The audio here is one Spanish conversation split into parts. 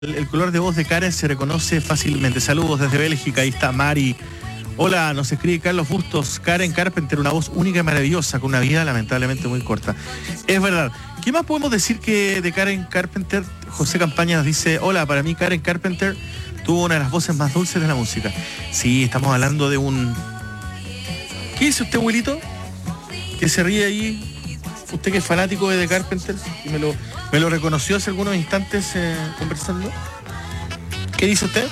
El color de voz de Karen se reconoce fácilmente. Saludos desde Bélgica, ahí está Mari. Hola, nos escribe Carlos Bustos. Karen Carpenter, una voz única y maravillosa, con una vida lamentablemente muy corta. Es verdad. ¿Qué más podemos decir que de Karen Carpenter? José Campaña nos dice, hola, para mí Karen Carpenter tuvo una de las voces más dulces de la música. Sí, estamos hablando de un... ¿Qué dice usted, abuelito? Que se ríe ahí. Usted que es fanático de The Carpenter y me lo reconoció hace algunos instantes conversando. ¿Qué dice usted?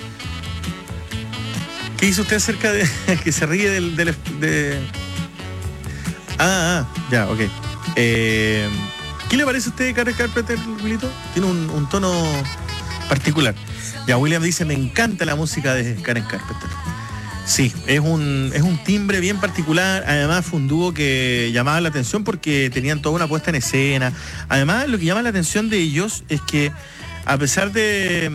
¿Qué dice usted acerca de que se ríe de... Ya, ok. ¿Qué le parece a usted de Karen Carpenter, Wilito? Tiene un tono particular. Ya, William dice, me encanta la música de Karen Carpenter. Sí, es un timbre bien particular. Además fue un dúo que llamaba la atención porque tenían toda una puesta en escena. Además, lo que llama la atención de ellos es que a pesar de,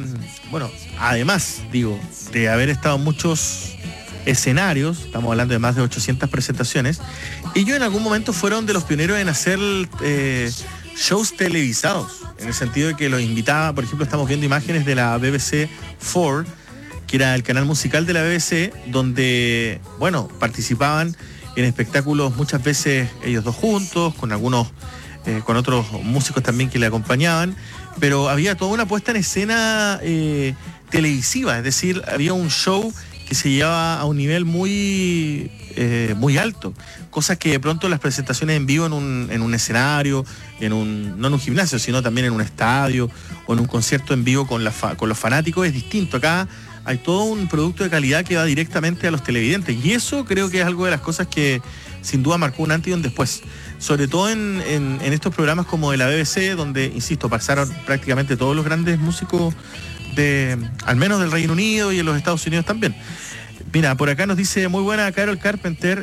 de haber estado en muchos escenarios, estamos hablando de más de 800 presentaciones, ellos en algún momento fueron de los pioneros en hacer shows televisados, en el sentido de que los invitaba. Por ejemplo, estamos viendo imágenes de la BBC 4, que era el canal musical de la BBC, donde, participaban en espectáculos muchas veces ellos dos juntos, con con otros músicos también que le acompañaban, pero había toda una puesta en escena televisiva, es decir, había un show que se llevaba a un nivel muy alto, cosas que de pronto las presentaciones en vivo en un escenario, no en un gimnasio, sino también en un estadio o en un concierto en vivo con los fanáticos es distinto. Acá hay todo un producto de calidad que va directamente a los televidentes, y eso creo que es algo de las cosas que sin duda marcó un antes y un después, sobre todo en estos programas como de la BBC, donde, insisto, pasaron prácticamente todos los grandes músicos al menos del Reino Unido y en los Estados Unidos también. Mira, por acá nos dice, muy buena Carol Carpenter,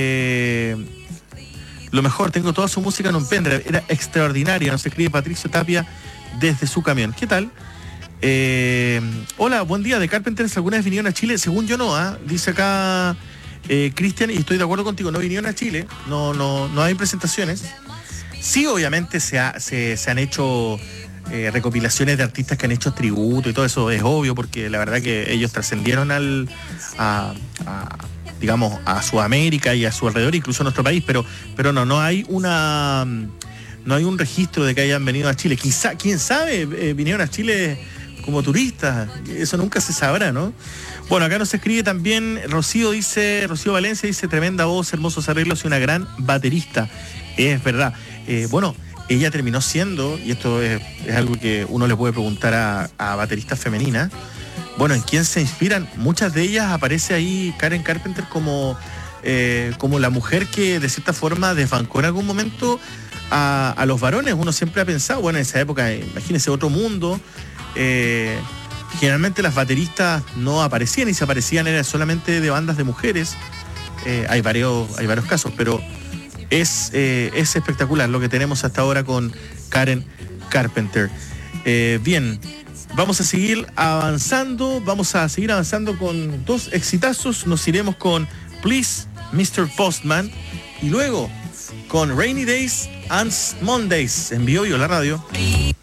lo mejor, tengo toda su música en un pendrive, era extraordinaria, nos escribe Patricio Tapia desde su camión. ¿Qué tal? Hola, buen día. ¿De Carpenters alguna vez vinieron a Chile? Según yo no, dice acá Cristian, y estoy de acuerdo contigo, no vinieron a Chile, no hay presentaciones. Sí, obviamente se han hecho recopilaciones de artistas que han hecho tributo y todo eso, es obvio, porque la verdad que ellos trascendieron a Sudamérica y a su alrededor, incluso a nuestro país, pero no hay un registro de que hayan venido a Chile. Quizá, quién sabe, vinieron a Chile como turistas, eso nunca se sabrá, ¿no? Bueno, acá nos escribe también Rocío Valencia, dice, tremenda voz, hermosos arreglos y una gran baterista. Es verdad. Ella terminó siendo, y esto es algo que uno le puede preguntar a bateristas femeninas, ¿en quién se inspiran? Muchas de ellas aparece ahí Karen Carpenter como la mujer que de cierta forma desbancó en algún momento a los varones. Uno siempre ha pensado, en esa época, imagínense otro mundo, generalmente las bateristas no aparecían, y si aparecían era solamente de bandas de mujeres. Hay varios casos, pero es espectacular lo que tenemos hasta ahora con Karen Carpenter. Bien, vamos a seguir avanzando con dos exitazos. Nos iremos con Please Mr. Postman y luego con Rainy Days and Mondays en Vivo y la radio.